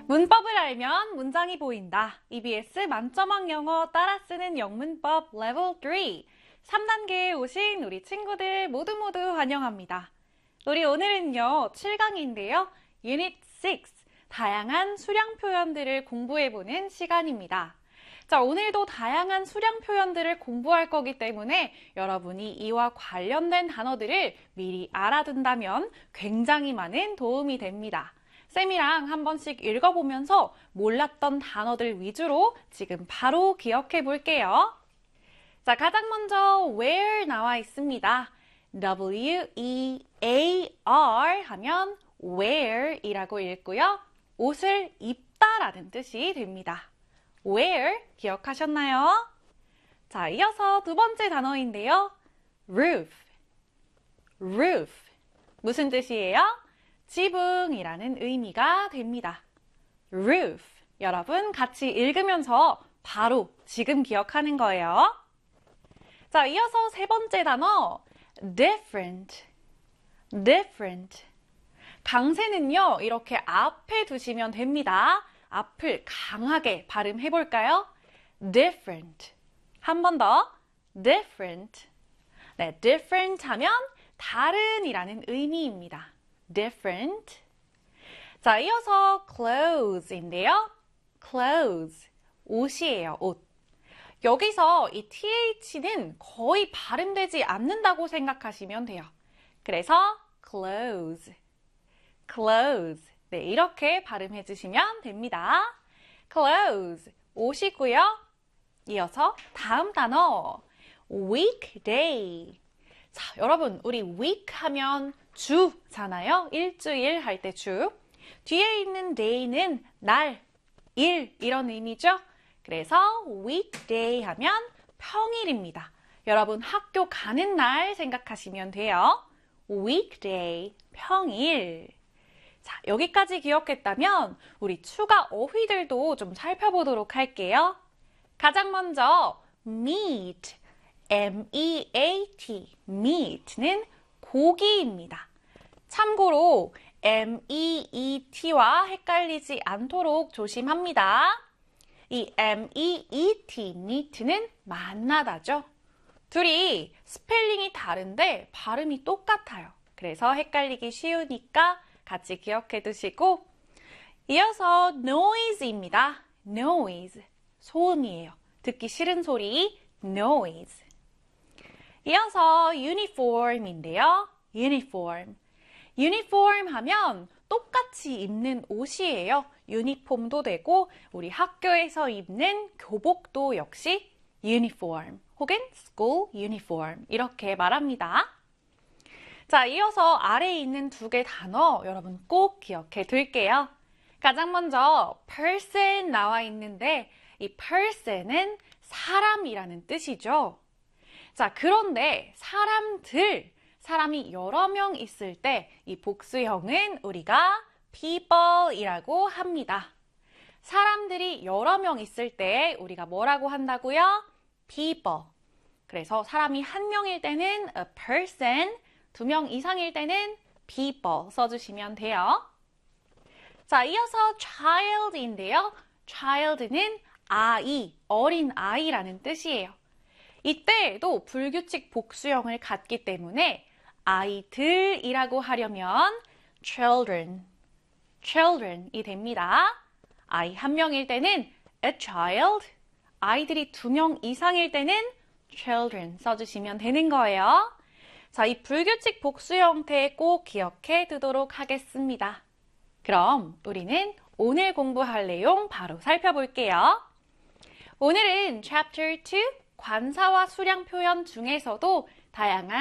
문법을 알면 문장이 보인다. EBS 만점왕 영어 따라 쓰는 영문법 레벨 3. 3단계에 오신 우리 친구들 모두 환영합니다. 우리 오늘은요 7강인데요. 유닛 6 다양한 수량 표현들을 공부해보는 시간입니다. 자, 오늘도 다양한 수량 표현들을 공부할 거기 때문에 여러분이 이와 관련된 단어들을 미리 알아둔다면 굉장히 많은 도움이 됩니다. 쌤이랑 한 번씩 읽어보면서 몰랐던 단어들 위주로 지금 바로 기억해 볼게요. 자, 가장 먼저 wear 나와 있습니다. W-E-A-R 하면 wear이라고 읽고요. 옷을 입다라는 뜻이 됩니다. wear 기억하셨나요? 자, 이어서 두 번째 단어인데요. roof. 무슨 뜻이에요? 지붕이라는 의미가 됩니다. roof. 여러분 같이 읽으면서 바로 지금 기억하는 거예요. 자, 이어서 세 번째 단어 different. 강세는요, 이렇게 앞에 두시면 됩니다. 앞을 강하게 발음해 볼까요? different. 한 번 더. different. 네, different 하면 다른이라는 의미입니다. different. 자, 이어서 clothes인데요. clothes, 옷이에요, 옷. 여기서 이 th는 거의 발음되지 않는다고 생각하시면 돼요. 그래서 clothes. 네, 이렇게 발음해 주시면 됩니다. clothes, 옷이고요. 이어서 다음 단어 weekday. 자, 여러분, 우리 week 하면 주잖아요. 일주일 할 때 주. 뒤에 있는 day는 날, 일 이런 의미죠. 그래서 weekday 하면 평일입니다. 여러분 학교 가는 날 생각하시면 돼요. weekday, 평일. 자, 여기까지 기억했다면 우리 추가 어휘들도 좀 살펴보도록 할게요. 가장 먼저 meat, M-E-A-T, meat는 고기입니다. 참고로 M-E-E-T와 헷갈리지 않도록 조심합니다. 이 M-E-E-T, meat는 만나다죠. 둘이 스펠링이 다른데 발음이 똑같아요. 그래서 헷갈리기 쉬우니까 같이 기억해 두시고, 이어서 noise입니다. noise, 소음이에요. 듣기 싫은 소리, noise. 이어서 uniform인데요. uniform 하면 똑같이 입는 옷이에요. 유니폼도 되고 우리 학교에서 입는 교복도 역시 uniform 혹은 school uniform 이렇게 말합니다. 자, 이어서 아래에 있는 두 개 단어 여러분 꼭 기억해 둘게요. 가장 먼저 person 나와 있는데 이 person은 사람이라는 뜻이죠. 자, 그런데 사람이 여러 명 있을 때 이 복수형은 우리가 people이라고 합니다. 사람들이 여러 명 있을 때 우리가 뭐라고 한다고요? people. 그래서 사람이 한 명일 때는 a person, 두 명 이상일 때는 people 써주시면 돼요. 자, 이어서 child인데요. child는 아이, 어린 아이라는 뜻이에요. 이때도 불규칙 복수형을 갖기 때문에 아이들이라고 하려면 children이 됩니다. 아이 한 명일 때는 a child, 아이들이 두 명 이상일 때는 children 써주시면 되는 거예요. 자, 이 불규칙 복수 형태 꼭 기억해 두도록 하겠습니다. 그럼 우리는 오늘 공부할 내용 바로 살펴볼게요. 오늘은 Chapter 2 관사와 수량 표현 중에서도 다양한